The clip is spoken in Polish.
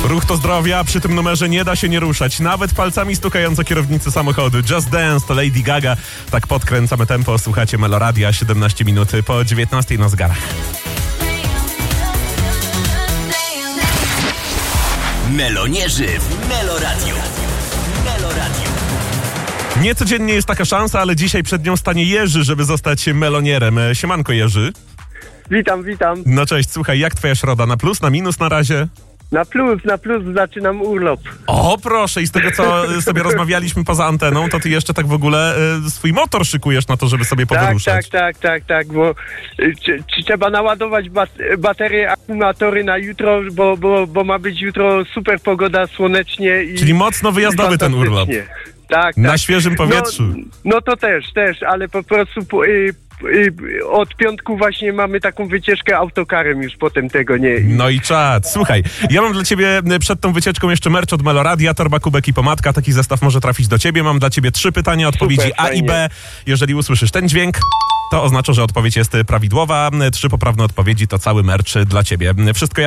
Ruch to zdrowie, a przy tym numerze nie da się nie ruszać. Nawet palcami stukając o kierownicy samochodu. Just Dance to Lady Gaga. Tak podkręcamy tempo. Słuchacie Meloradia, 17 minut po 19 na zegarach. Melonierzy w Meloradiu. Meloradiu. Niecodziennie jest taka szansa, ale dzisiaj przed nią stanie Jerzy, żeby zostać melonierem. Siemanko, Jerzy. Witam. No cześć, słuchaj, jak twoja środa? Na plus, na minus na razie? Na plus zaczynam urlop. O, proszę, i z tego, co sobie rozmawialiśmy poza anteną, to ty jeszcze tak w ogóle swój motor szykujesz na to, żeby sobie powyruszać. Tak, bo trzeba naładować baterie, akumulatory na jutro, bo ma być jutro super pogoda, słonecznie. Czyli mocno wyjazdowy ten urlop. Tak. Na świeżym powietrzu. No to też, ale po prostu od piątku właśnie mamy taką wycieczkę autokarem, już potem tego nie. No i czad. Słuchaj, ja mam dla ciebie przed tą wycieczką jeszcze merch od Meloradia, torba, kubek i pomadka. Taki zestaw może trafić do ciebie. Mam dla ciebie 3 pytania, odpowiedzi Super, A i B. Jeżeli usłyszysz ten dźwięk, to oznacza, że odpowiedź jest prawidłowa. 3 poprawne odpowiedzi to cały merch dla ciebie. Wszystko